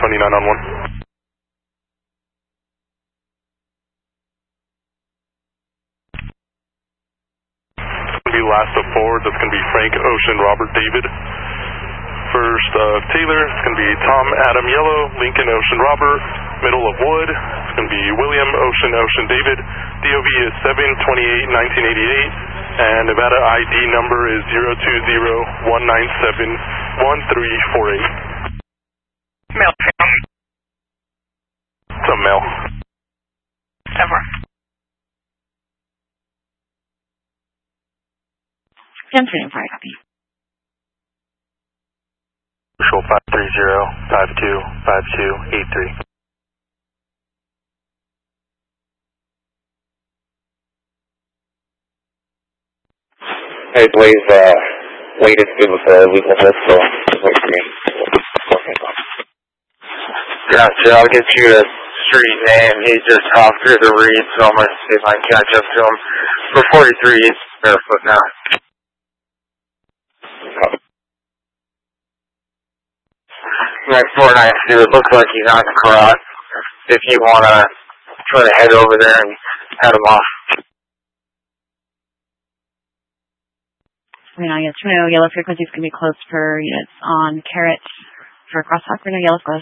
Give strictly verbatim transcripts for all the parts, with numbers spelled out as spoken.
ninety-nine on one. It's going to be last of four. That's going to be Frank, Ocean, Robert, David. First uh, Taylor, it's going to be Tom, Adam, Yellow, Lincoln, Ocean, Robert. Middle of Wood, it's going to be William, Ocean, Ocean, David. D O V is seven twenty-eight nineteen eighty-eight, and Nevada I D number is zero two zero one nine seven one three four eight. Male. It's a male. Ever. ten three and five, copy. Control five three zero five two five two eight three. Hey, Blaze, uh, Wade is good with the legal list, so just wait for me. Gotcha, I'll get you a street name. He just hopped through the read, so I'm going to see if I can catch up to him. For forty-three, he's barefoot now. Next four nine two, it looks like he's on the cross. If you want to try to head over there and head him off. Reno, yes, Reno, yellow frequencies can be closed for units on Carrot for crosstalk. Reno, yellow's closed.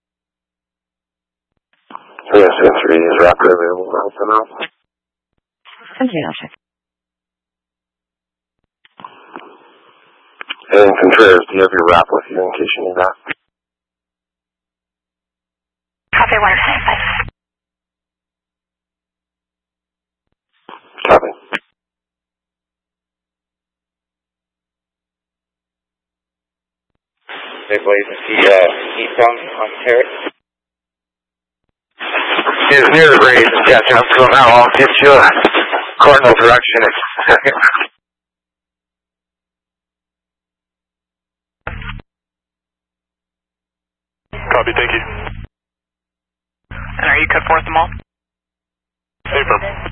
Yes, ten three is rapid available now. ten three, I'll check. And Contreras, do you have your wrap with you in case you need that? Copy, one five five. Copy. Hey, Blaze, is he, uh, he's on, on Carrot? He's near the race and catching up to him now. I'll get you a cardinal direction in a second. Copy, thank you. And are you cut forth them all? Hey, firm.